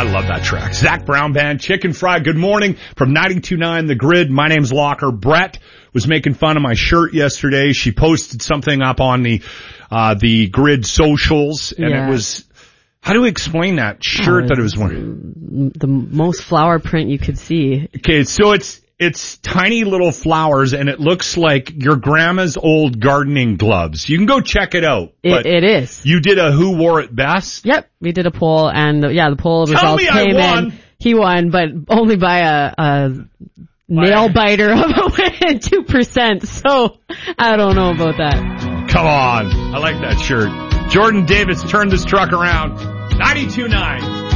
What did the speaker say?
I love that track. Zach Brown Band, Chicken Fry. Good morning from 92.9 The Grid. My name's Locker. Brett was making fun of my shirt yesterday. She posted something up on the Grid socials, and it was, how do we explain that shirt that it was wearing? The most flower print you could see. Okay, so it's tiny little flowers, and it looks like your grandma's old gardening gloves. You can go check it out. It is. You did a Who Wore It Best? Yep, we did a poll, and the poll results came in. He won, but only by a nail biter of a win, 2%. So I don't know about that. Come on, I like that shirt. Jordan Davis turned this truck around. 92.9.